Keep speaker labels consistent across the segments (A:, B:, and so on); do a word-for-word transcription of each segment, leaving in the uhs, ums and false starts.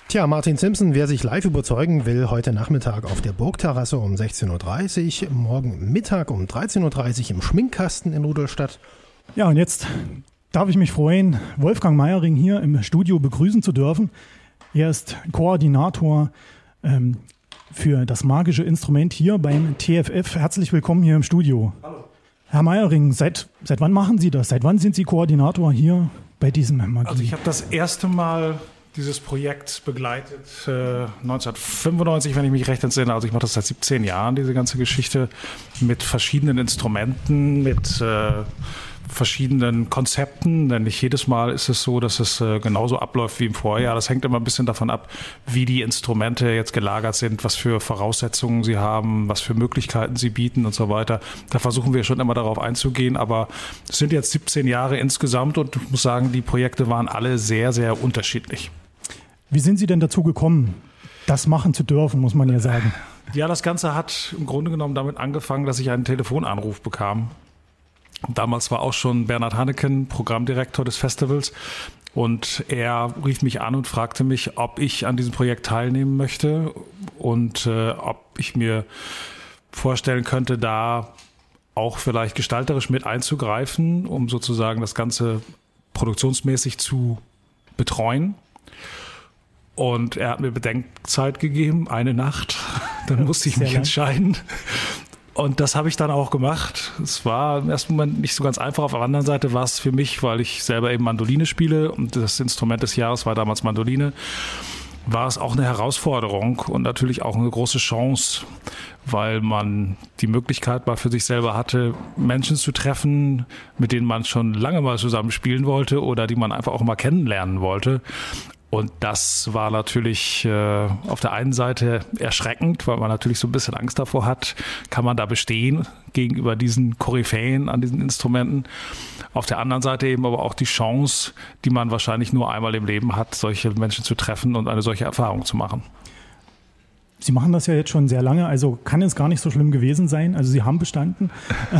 A: Tja, Martin Simpson, wer sich live überzeugen will, heute Nachmittag auf der Burgterrasse um sechzehn Uhr dreißig, morgen Mittag um dreizehn Uhr dreißig im Schminkkasten in Rudolstadt.
B: Ja, und jetzt darf ich mich freuen, Wolfgang Meyering hier im Studio begrüßen zu dürfen. Er ist Koordinator ähm, für das magische Instrument hier beim T F F. Herzlich willkommen hier im Studio.
C: Hallo.
B: Herr Meyering, seit, seit wann machen Sie das? Seit wann sind Sie Koordinator hier bei diesem Magie?
C: Also ich habe das erste Mal dieses Projekt begleitet äh, neunzehnhundertfünfundneunzig, wenn ich mich recht entsinne. Also ich mache das seit siebzehn Jahren, diese ganze Geschichte mit verschiedenen Instrumenten, mit äh, verschiedenen Konzepten, denn nicht jedes Mal ist es so, dass es äh, genauso abläuft wie im Vorjahr. Das hängt immer ein bisschen davon ab, wie die Instrumente jetzt gelagert sind, was für Voraussetzungen sie haben, was für Möglichkeiten sie bieten und so weiter. Da versuchen wir schon immer darauf einzugehen, aber es sind jetzt siebzehn Jahre insgesamt und ich muss sagen, die Projekte waren alle sehr, sehr unterschiedlich.
B: Wie sind Sie denn dazu gekommen, das machen zu dürfen, muss man ja sagen?
C: Ja, das Ganze hat im Grunde genommen damit angefangen, dass ich einen Telefonanruf bekam. Damals war auch schon Bernhard Hanneken Programmdirektor des Festivals und er rief mich an und fragte mich, ob ich an diesem Projekt teilnehmen möchte und äh, ob ich mir vorstellen könnte, da auch vielleicht gestalterisch mit einzugreifen, um sozusagen das Ganze produktionsmäßig zu betreuen. Und er hat mir Bedenkzeit gegeben, eine Nacht. Dann musste ich mich entscheiden. Und das habe ich dann auch gemacht. Es war im ersten Moment nicht so ganz einfach. Auf der anderen Seite war es für mich, weil ich selber eben Mandoline spiele und das Instrument des Jahres war damals Mandoline, war es auch eine Herausforderung und natürlich auch eine große Chance, weil man die Möglichkeit mal für sich selber hatte, Menschen zu treffen, mit denen man schon lange mal zusammen spielen wollte oder die man einfach auch mal kennenlernen wollte. Und das war natürlich äh, auf der einen Seite erschreckend, weil man natürlich so ein bisschen Angst davor hat, kann man da bestehen gegenüber diesen Koryphäen an diesen Instrumenten. Auf der anderen Seite eben aber auch die Chance, die man wahrscheinlich nur einmal im Leben hat, solche Menschen zu treffen und eine solche Erfahrung zu machen.
B: Sie machen das ja jetzt schon sehr lange, also kann es gar nicht so schlimm gewesen sein. Also Sie haben bestanden.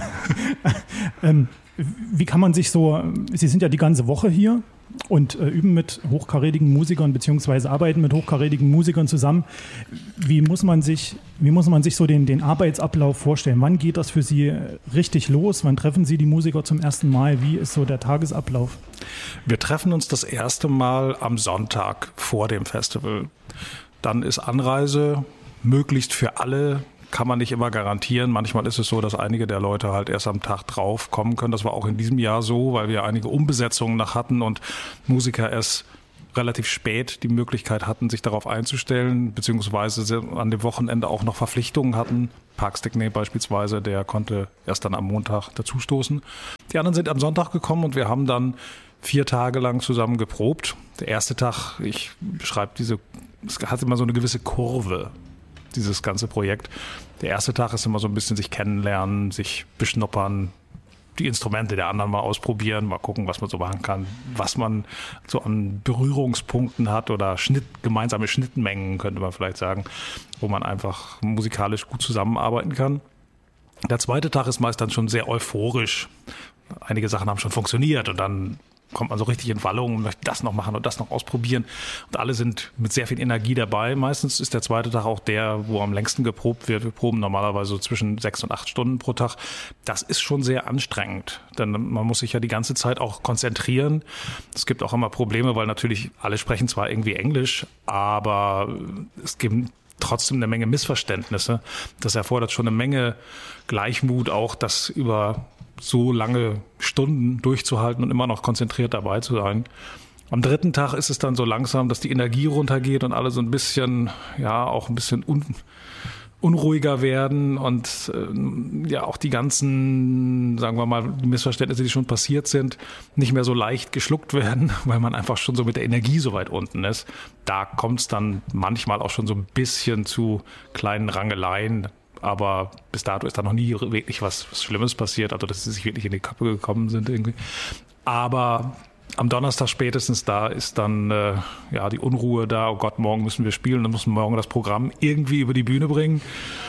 B: ähm, wie kann man sich so, Sie sind ja die ganze Woche hier und äh, üben mit hochkarätigen Musikern beziehungsweise arbeiten mit hochkarätigen Musikern zusammen. Wie muss man sich, wie muss man sich so den, den Arbeitsablauf vorstellen? Wann geht das für Sie richtig los? Wann treffen Sie die Musiker zum ersten Mal? Wie ist so der Tagesablauf?
C: Wir treffen uns das erste Mal am Sonntag vor dem Festival. Dann ist Anreise möglichst für alle. Kann man nicht immer garantieren. Manchmal ist es so, dass einige der Leute halt erst am Tag drauf kommen können. Das war auch in diesem Jahr so, weil wir einige Umbesetzungen noch hatten und Musiker erst relativ spät die Möglichkeit hatten, sich darauf einzustellen, beziehungsweise an dem Wochenende auch noch Verpflichtungen hatten. Park Stickney beispielsweise, der konnte erst dann am Montag dazustoßen. Die anderen sind am Sonntag gekommen und wir haben dann vier Tage lang zusammen geprobt. Der erste Tag, ich beschreibe diese, es hat immer so eine gewisse Kurve, dieses ganze Projekt. Der erste Tag ist immer so ein bisschen sich kennenlernen, sich beschnuppern, die Instrumente der anderen mal ausprobieren, mal gucken, was man so machen kann, was man so an Berührungspunkten hat oder Schnitt, gemeinsame Schnittmengen, könnte man vielleicht sagen, wo man einfach musikalisch gut zusammenarbeiten kann. Der zweite Tag ist meist dann schon sehr euphorisch. Einige Sachen haben schon funktioniert und dann kommt man so richtig in Wallung und möchte das noch machen und das noch ausprobieren. Und alle sind mit sehr viel Energie dabei. Meistens ist der zweite Tag auch der, wo am längsten geprobt wird. Wir proben normalerweise so zwischen sechs und acht Stunden pro Tag. Das ist schon sehr anstrengend, denn man muss sich ja die ganze Zeit auch konzentrieren. Es gibt auch immer Probleme, weil natürlich alle sprechen zwar irgendwie Englisch, aber es gibt trotzdem eine Menge Missverständnisse. Das erfordert schon eine Menge Gleichmut, auch das über so lange Stunden durchzuhalten und immer noch konzentriert dabei zu sein. Am dritten Tag ist es dann so langsam, dass die Energie runtergeht und alle so ein bisschen, ja, auch ein bisschen un, unruhiger werden und äh, ja auch die ganzen, sagen wir mal, Missverständnisse, die schon passiert sind, nicht mehr so leicht geschluckt werden, weil man einfach schon so mit der Energie so weit unten ist. Da kommt es dann manchmal auch schon so ein bisschen zu kleinen Rangeleien. Aber bis dato ist da noch nie wirklich was, was Schlimmes passiert, also dass sie sich wirklich in die Köpfe gekommen sind irgendwie. Aber am Donnerstag spätestens da ist dann äh, ja die Unruhe da, oh Gott, morgen müssen wir spielen, dann müssen wir morgen das Programm irgendwie über die Bühne bringen.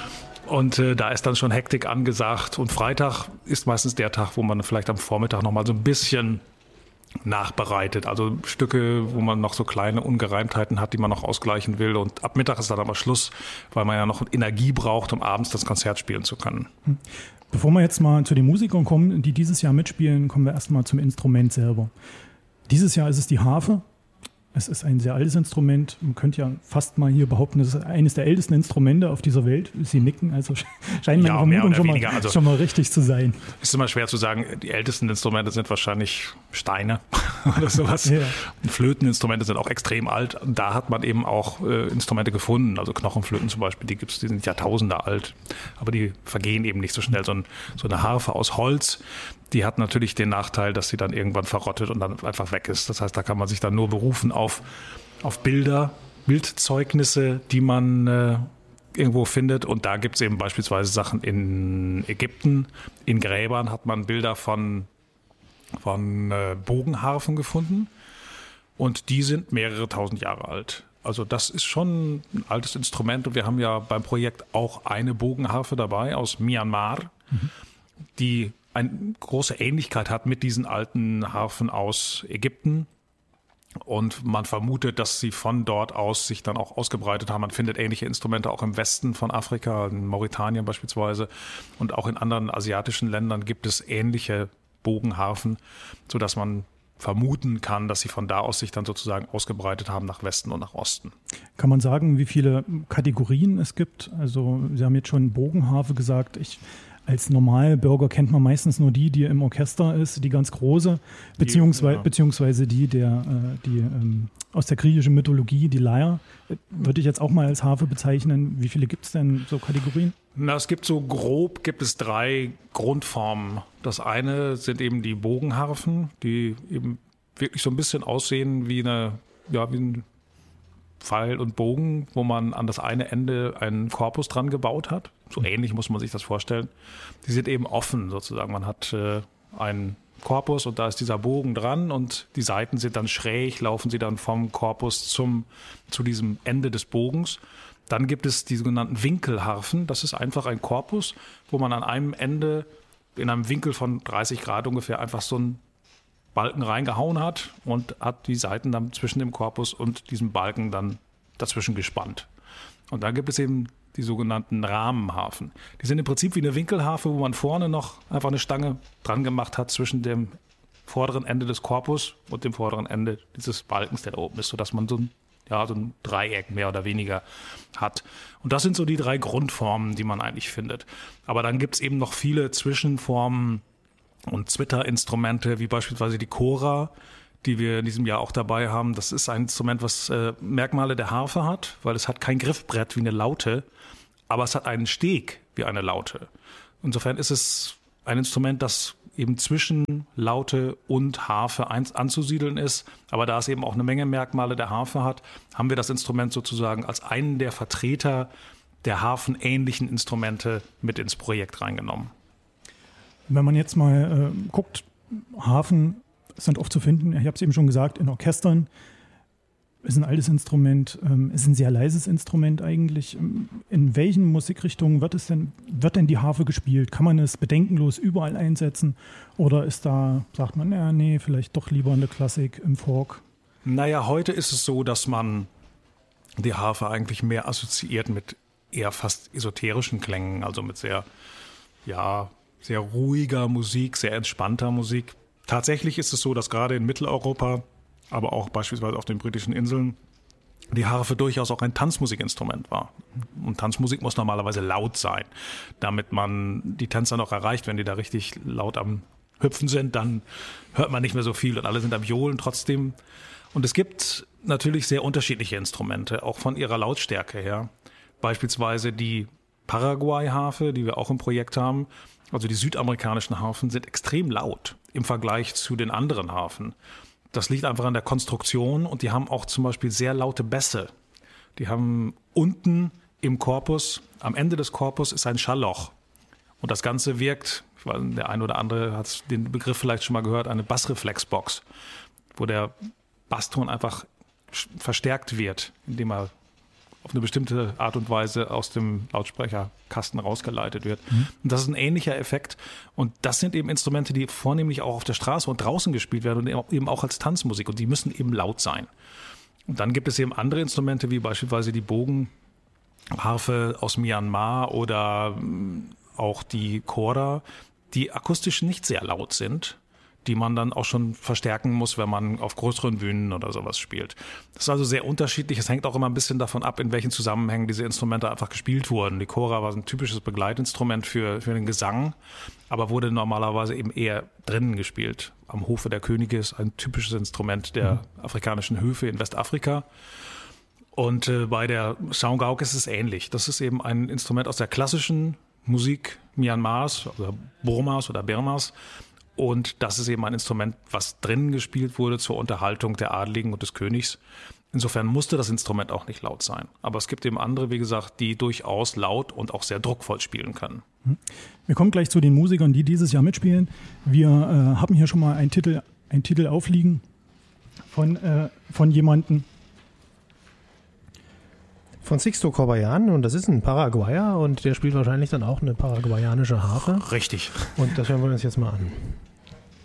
C: Und äh, da ist dann schon Hektik angesagt. Und Freitag ist meistens der Tag, wo man vielleicht am Vormittag nochmal so ein bisschen nachbereitet. Also Stücke, wo man noch so kleine Ungereimtheiten hat, die man noch ausgleichen will. Und ab Mittag ist dann aber Schluss, weil man ja noch Energie braucht, um abends das Konzert spielen zu können.
B: Bevor wir jetzt mal zu den Musikern kommen, die dieses Jahr mitspielen, kommen wir erstmal zum Instrument selber. Dieses Jahr ist es die Harfe. Es ist ein sehr altes Instrument. Man könnte ja fast mal hier behaupten, es ist eines der ältesten Instrumente auf dieser Welt. Sie nicken, also scheint meine
C: ja,
B: Vermutung schon mal,
C: also,
B: schon mal richtig zu sein.
C: Ist immer schwer zu sagen, die ältesten Instrumente sind wahrscheinlich Steine oder sowas. Ja. Flöteninstrumente sind auch extrem alt. Und da hat man eben auch äh, Instrumente gefunden. Also Knochenflöten zum Beispiel, die gibt's, die sind Jahrtausende alt. Aber die vergehen eben nicht so schnell. So, ein, so eine Harfe aus Holz, die hat natürlich den Nachteil, dass sie dann irgendwann verrottet und dann einfach weg ist. Das heißt, da kann man sich dann nur berufen auf, auf Bilder, Bildzeugnisse, die man äh, irgendwo findet. Und da gibt es eben beispielsweise Sachen in Ägypten. In Gräbern hat man Bilder von, von äh, Bogenharfen gefunden. Und die sind mehrere tausend Jahre alt. Also das ist schon ein altes Instrument. Und wir haben ja beim Projekt auch eine Bogenharfe dabei aus Myanmar, mhm. die eine große Ähnlichkeit hat mit diesen alten Harfen aus Ägypten. Und man vermutet, dass sie von dort aus sich dann auch ausgebreitet haben. Man findet ähnliche Instrumente auch im Westen von Afrika, in Mauretanien beispielsweise. Und auch in anderen asiatischen Ländern gibt es ähnliche Bogenharfen, sodass man vermuten kann, dass sie von da aus sich dann sozusagen ausgebreitet haben nach Westen und nach Osten.
B: Kann man sagen, wie viele Kategorien es gibt? Also Sie haben jetzt schon Bogenharfe gesagt. Ich Als Normalbürger kennt man meistens nur die, die im Orchester ist, die ganz große, beziehungsweise, ja. beziehungsweise die, der, die ähm, aus der griechischen Mythologie, die Leier. Würde ich jetzt auch mal als Harfe bezeichnen. Wie viele gibt es denn so Kategorien?
C: Na, es gibt so grob, gibt es drei Grundformen. Das eine sind eben die Bogenharfen, die eben wirklich so ein bisschen aussehen wie eine, ja, wie ein Pfeil und Bogen, wo man an das eine Ende einen Korpus dran gebaut hat. So ähnlich muss man sich das vorstellen. Die sind eben offen sozusagen. Man hat äh, einen Korpus und da ist dieser Bogen dran und die Seiten sind dann schräg, laufen sie dann vom Korpus zum, zu diesem Ende des Bogens. Dann gibt es die sogenannten Winkelharfen. Das ist einfach ein Korpus, wo man an einem Ende in einem Winkel von dreißig Grad ungefähr einfach so einen Balken reingehauen hat und hat die Seiten dann zwischen dem Korpus und diesem Balken dann dazwischen gespannt. Und dann gibt es eben die sogenannten Rahmenharfen. Die sind im Prinzip wie eine Winkelharfe, wo man vorne noch einfach eine Stange dran gemacht hat zwischen dem vorderen Ende des Korpus und dem vorderen Ende dieses Balkens, der da oben ist, sodass man so ein, ja, so ein Dreieck mehr oder weniger hat. Und das sind so die drei Grundformen, die man eigentlich findet. Aber dann gibt es eben noch viele Zwischenformen und Zwitterinstrumente, wie beispielsweise die Kora, die wir in diesem Jahr auch dabei haben. Das ist ein Instrument, was äh, Merkmale der Harfe hat, weil es hat kein Griffbrett wie eine Laute, aber es hat einen Steg wie eine Laute. Insofern ist es ein Instrument, das eben zwischen Laute und Harfe ein, anzusiedeln ist. Aber da es eben auch eine Menge Merkmale der Harfe hat, haben wir das Instrument sozusagen als einen der Vertreter der harfenähnlichen Instrumente mit ins Projekt reingenommen.
B: Wenn man jetzt mal äh, guckt, Harfen sind oft zu finden, ich habe es eben schon gesagt, in Orchestern. Es ist ein altes Instrument, ähm, es ist ein sehr leises Instrument eigentlich. In welchen Musikrichtungen wird es denn, wird denn die Harfe gespielt? Kann man es bedenkenlos überall einsetzen? Oder ist da, sagt man, ja, nee, vielleicht doch lieber in der Klassik, im Folk?
C: Naja, heute ist es so, dass man die Harfe eigentlich mehr assoziiert mit eher fast esoterischen Klängen, also mit sehr, ja, sehr ruhiger Musik, sehr entspannter Musik. Tatsächlich ist es so, dass gerade in Mitteleuropa, aber auch beispielsweise auf den britischen Inseln, die Harfe durchaus auch ein Tanzmusikinstrument war. Und Tanzmusik muss normalerweise laut sein, damit man die Tänzer noch erreicht. Wenn die da richtig laut am Hüpfen sind, dann hört man nicht mehr so viel und alle sind am Johlen trotzdem. Und es gibt natürlich sehr unterschiedliche Instrumente, auch von ihrer Lautstärke her. Beispielsweise die Paraguay-Harfe, die wir auch im Projekt haben, also die südamerikanischen Harfen, sind extrem laut im Vergleich zu den anderen Harfen. Das liegt einfach an der Konstruktion und die haben auch zum Beispiel sehr laute Bässe. Die haben unten im Korpus, am Ende des Korpus ist ein Schallloch. Und das Ganze wirkt, ich weiß, der eine oder andere hat den Begriff vielleicht schon mal gehört, eine Bassreflexbox, wo der Basston einfach verstärkt wird, indem er auf eine bestimmte Art und Weise aus dem Lautsprecherkasten rausgeleitet wird. Mhm. Und das ist ein ähnlicher Effekt. Und das sind eben Instrumente, die vornehmlich auch auf der Straße und draußen gespielt werden und eben auch als Tanzmusik. Und die müssen eben laut sein. Und dann gibt es eben andere Instrumente, wie beispielsweise die Bogenharfe aus Myanmar oder auch die Kora, die akustisch nicht sehr laut sind, die man dann auch schon verstärken muss, wenn man auf größeren Bühnen oder sowas spielt. Das ist also sehr unterschiedlich. Es hängt auch immer ein bisschen davon ab, in welchen Zusammenhängen diese Instrumente einfach gespielt wurden. Die Kora war ein typisches Begleitinstrument für, für den Gesang, aber wurde normalerweise eben eher drinnen gespielt. Am Hofe der Könige ist ein typisches Instrument der mhm. afrikanischen Höfe in Westafrika. Und äh, bei der Saunggauk ist es ähnlich. Das ist eben ein Instrument aus der klassischen Musik Myanmars oder Burmas oder Birmas. Und das ist eben ein Instrument, was drinnen gespielt wurde zur Unterhaltung der Adligen und des Königs. Insofern musste das Instrument auch nicht laut sein. Aber es gibt eben andere, wie gesagt, die durchaus laut und auch sehr druckvoll spielen können.
B: Wir kommen gleich zu den Musikern, die dieses Jahr mitspielen. Wir äh, haben hier schon mal einen Titel, einen Titel aufliegen von, äh, von jemandem.
A: Von Sixto Corbayan, und das ist ein Paraguayer und der spielt wahrscheinlich dann auch eine paraguayanische Harfe.
C: Richtig.
A: Und das hören wir uns jetzt mal an.